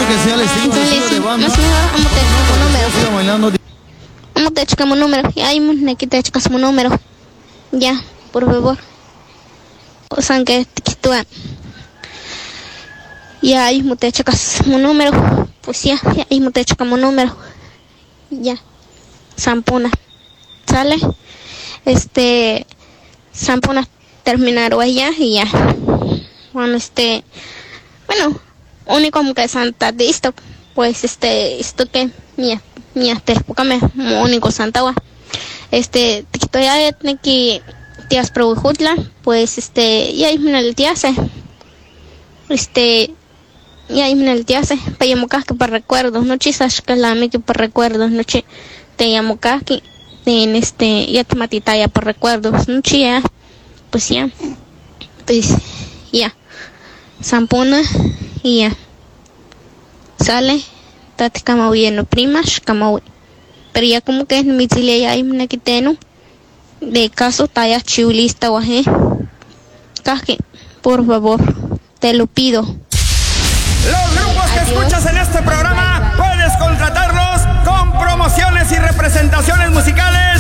que sea el estilo de banda. Vamos te checamos número. Ya hay aquí te checamos número. Ya, por favor. O sea que tú ya hay te checas un número. Pues ya hay te checamos número. Ya. Sampuna. ¿Sale? Sampuna terminar ya y ya. Bueno, bueno, único que Santa de esto, pues esto que mía época me único Santa wa. Tikito ya tiene que tías probujutla, pues ya hay el tíase. Ya hay el tíase, para llamocar que para recuerdos, no chisas que la me que para recuerdos, no te llamo que en ya te matita ya por recuerdos, no chía, pues ya, Sampuna y ya. Sale, tate kama huyendo primas, kama pero ya como que en mi chile ya hay una quiteno de caso talla chulista guaje. Caje, por favor, te lo pido. Los grupos que escuchas en este programa puedes contratarlos con promociones y representaciones musicales